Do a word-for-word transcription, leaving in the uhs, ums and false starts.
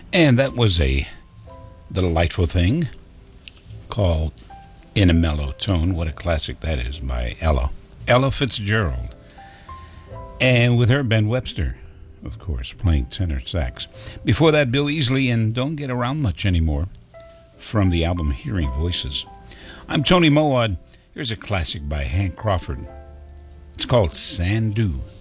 And that was a delightful thing called In a Mellow Tone. What a classic that is by Ella. Ella Fitzgerald. And with her, Ben Webster, of course, playing tenor sax. Before that, Bill Easley and Don't Get Around Much Anymore from the album Hearing Voices. I'm Tony Mowat. Here's a classic by Hank Crawford. It's called Sandu.